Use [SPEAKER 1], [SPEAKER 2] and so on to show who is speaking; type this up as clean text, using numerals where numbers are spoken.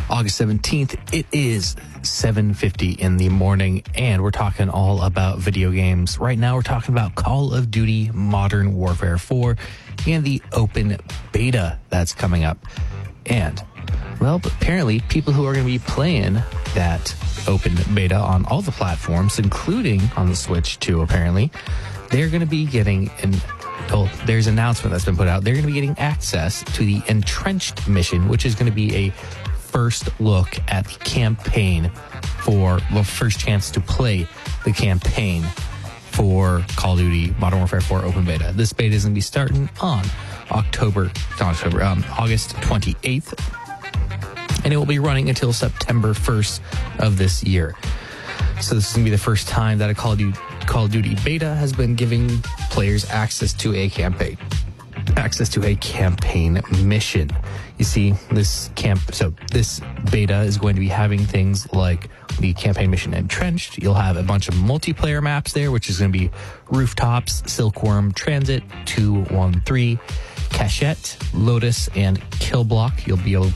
[SPEAKER 1] August 17th. It is 7:50 in the morning, and we're talking all about video games. Right now, we're talking about Call of Duty Modern Warfare 4 and the open beta that's coming up. And, well, apparently, people who are going to be playing that open beta on all the platforms, including on the Switch too, apparently, they're going to be getting there's an announcement that's been put out. They're going to be getting access to the Entrenched mission, which is going to be a first look at the campaign first chance to play the campaign for Call of Duty Modern Warfare 4 open beta. This beta is going to be starting on August 28th, and it will be running until September 1st of this year. So this is going to be the first time that a Call of Duty beta has been giving players access to a campaign mission. You see, this beta is going to be having things like the campaign mission Entrenched. You'll have a bunch of multiplayer maps there, which is going to be Rooftops, Silkworm, Transit, 213, Cachette, Lotus, and Kill Block. You'll be able to